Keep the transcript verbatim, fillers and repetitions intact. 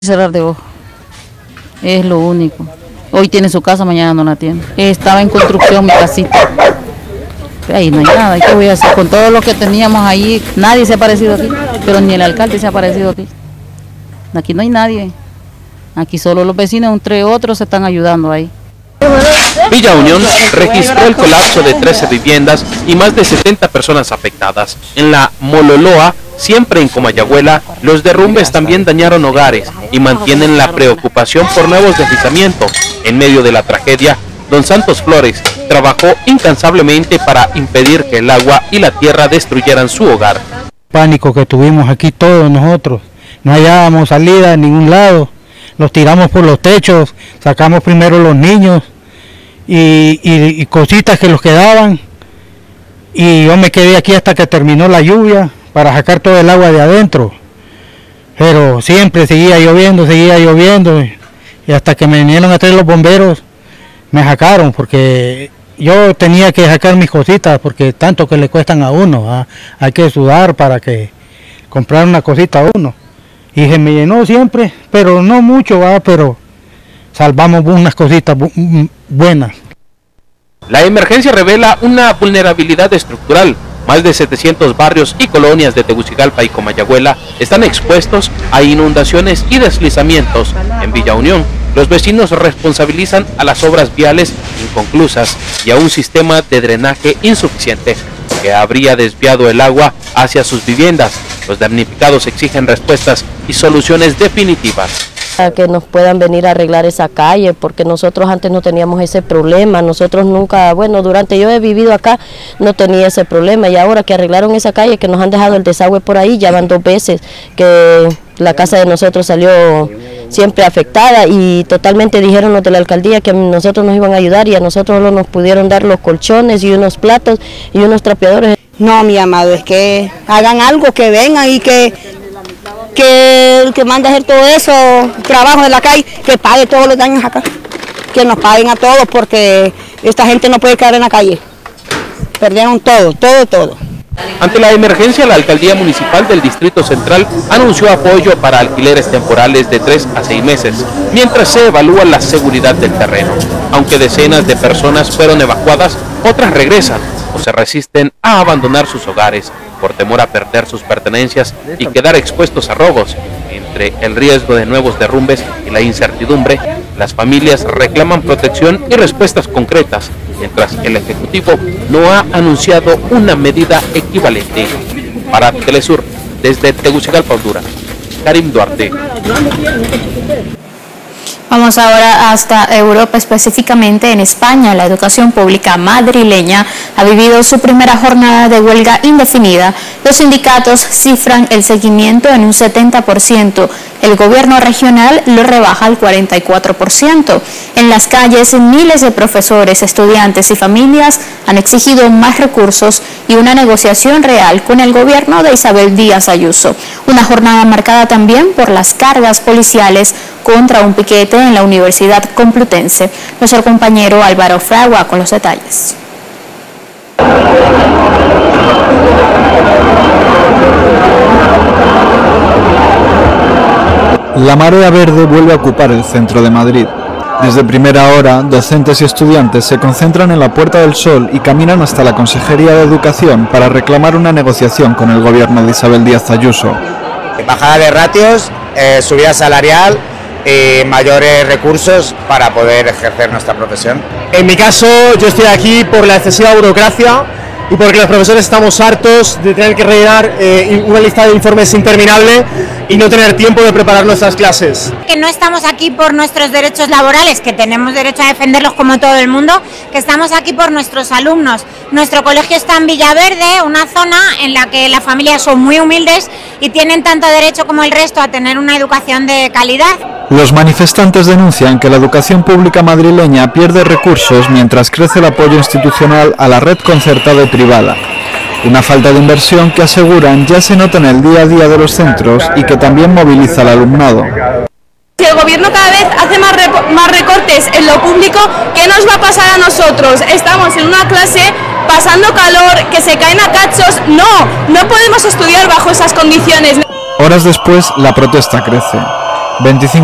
Cerrar de ojo, es lo único. Hoy tiene su casa, mañana no la tiene. Estaba en construcción mi casita. Ahí no hay nada. ¿Qué voy a hacer? Con todo lo que teníamos ahí, nadie se ha aparecido aquí, pero ni el alcalde se ha aparecido aquí. Aquí no hay nadie. Aquí solo los vecinos, entre otros, se están ayudando ahí. Villa Unión registró el colapso de trece viviendas y más de setenta personas afectadas. En la Mololoa, siempre en Comayagüela, los derrumbes también dañaron hogares y mantienen la preocupación por nuevos deslizamientos. En medio de la tragedia, don Santos Flores trabajó incansablemente para impedir que el agua y la tierra destruyeran su hogar. Pánico que tuvimos aquí todos nosotros, no hallábamos salida en ningún lado, los tiramos por los techos, sacamos primero los niños y, y, y cositas que los quedaban, y yo me quedé aquí hasta que terminó la lluvia para sacar todo el agua de adentro, pero siempre seguía lloviendo, seguía lloviendo, y hasta que me vinieron a traer los bomberos, me sacaron, porque yo tenía que sacar mis cositas, porque tanto que le cuestan a uno, ¿ah? Hay que sudar para que comprar una cosita a uno, y se me llenó siempre, pero no mucho, ¿va? Pero salvamos unas cositas bu buenas. La emergencia revela una vulnerabilidad estructural. Más de setecientos barrios y colonias de Tegucigalpa y Comayagüela están expuestos a inundaciones y deslizamientos. En Villa Unión, los vecinos responsabilizan a las obras viales inconclusas y a un sistema de drenaje insuficiente que habría desviado el agua hacia sus viviendas. Los damnificados exigen respuestas y soluciones definitivas. Que nos puedan venir a arreglar esa calle, porque nosotros antes no teníamos ese problema, nosotros nunca, bueno, durante yo he vivido acá, no tenía ese problema, y ahora que arreglaron esa calle, que nos han dejado el desagüe por ahí, ya van dos veces que la casa de nosotros salió siempre afectada, y totalmente dijeron los de la alcaldía que a nosotros nos iban a ayudar, y a nosotros solo nos pudieron dar los colchones y unos platos y unos trapeadores. No, mi amado, es que hagan algo, que vengan y que que el que manda a hacer todo eso, trabajo en la calle, que pague todos los daños acá, que nos paguen a todos, porque esta gente no puede quedar en la calle, perdieron todo, todo, todo. Ante la emergencia, la Alcaldía Municipal del Distrito Central anunció apoyo para alquileres temporales de tres a seis meses, mientras se evalúa la seguridad del terreno. Aunque decenas de personas fueron evacuadas, otras regresan o se resisten a abandonar sus hogares por temor a perder sus pertenencias y quedar expuestos a robos. Entre el riesgo de nuevos derrumbes y la incertidumbre, las familias reclaman protección y respuestas concretas, mientras el Ejecutivo no ha anunciado una medida equivalente. Para Telesur, desde Tegucigalpa, Honduras, Karim Duarte. Vamos ahora hasta Europa, específicamente en España. La educación pública madrileña ha vivido su primera jornada de huelga indefinida. Los sindicatos cifran el seguimiento en un setenta por ciento. El gobierno regional lo rebaja al cuarenta y cuatro por ciento. En las calles, miles de profesores, estudiantes y familias han exigido más recursos y una negociación real con el gobierno de Isabel Díaz Ayuso. Una jornada marcada también por las cargas policiales contra un piquete en la Universidad Complutense. Nuestro compañero Álvaro Fragua con los detalles. La marea verde vuelve a ocupar el centro de Madrid. Desde primera hora, docentes y estudiantes se concentran en la Puerta del Sol y caminan hasta la Consejería de Educación para reclamar una negociación con el gobierno de Isabel Díaz Ayuso. Bajada de ratios, eh, subida salarial y mayores recursos para poder ejercer nuestra profesión. En mi caso, yo estoy aquí por la excesiva burocracia y porque los profesores estamos hartos de tener que rellenar eh, una lista de informes interminable y no tener tiempo de preparar nuestras clases. Que no estamos aquí por nuestros derechos laborales, que tenemos derecho a defenderlos como todo el mundo, que estamos aquí por nuestros alumnos. Nuestro colegio está en Villaverde, una zona en la que las familias son muy humildes y tienen tanto derecho como el resto a tener una educación de calidad. Los manifestantes denuncian que la educación pública madrileña pierde recursos mientras crece el apoyo institucional a la red concertada y privada. Una falta de inversión que aseguran ya se nota en el día a día de los centros y que también moviliza al alumnado. Si el gobierno cada vez hace más, más recortes en lo público, ¿qué nos va a pasar a nosotros? Estamos en una clase pasando calor, que se caen a cachos. No, no podemos estudiar bajo esas condiciones. Horas después, la protesta crece. veinticinco